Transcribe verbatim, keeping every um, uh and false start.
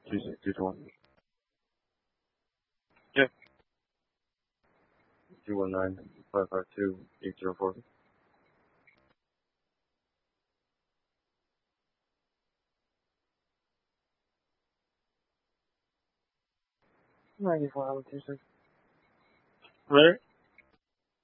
two six two two one. Yeah. two one nine five five two eight zero four. ninety-four hour two six. Right?